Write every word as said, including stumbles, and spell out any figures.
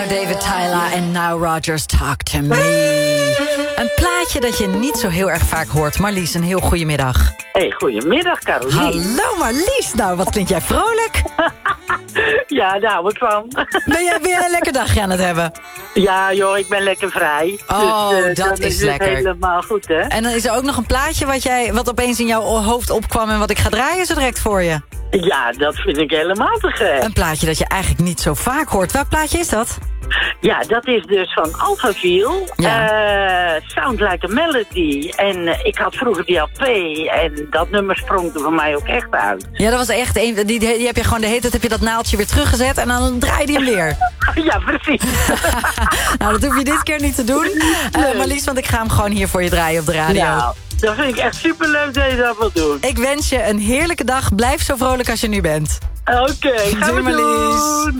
David Tyler en Now Rogers, Talk to Me. Een plaatje dat je niet zo heel erg vaak hoort. Marlies, een heel goede middag. Hey, goedemiddag, Carolien. Hallo Marlies, nou wat klinkt jij vrolijk? Ja, daar hou ik van. Ben jij weer een lekker dagje aan het hebben? Ja, joh, ik ben lekker vrij. Oh, dus, uh, dat dan is, is lekker. Het helemaal goed, hè? En dan is er ook nog een plaatje wat, jij, wat opeens in jouw hoofd opkwam en wat ik ga draaien zo direct voor je. Ja, dat vind ik helemaal te gek. Een plaatje dat je eigenlijk niet zo vaak hoort. Welk plaatje is dat? Ja, dat is dus van Alphaville. Ja. Uh, Sound Like a Melody. En uh, ik had vroeger die L P en dat nummer sprong er voor mij ook echt uit. Ja, dat was echt een. Die, die heb je gewoon de hele tijd heb je dat naaldje weer teruggezet en dan draai je hem weer. Ja, precies. Nou, dat hoef je dit keer niet te doen. Uh, Marlies, want ik ga hem gewoon hier voor je draaien op de radio. Nou, dat vind ik echt superleuk dat je dat wilt doen. Ik wens je een heerlijke dag. Blijf zo vrolijk als je nu bent. Oké, okay, gaan we Marlies. doen.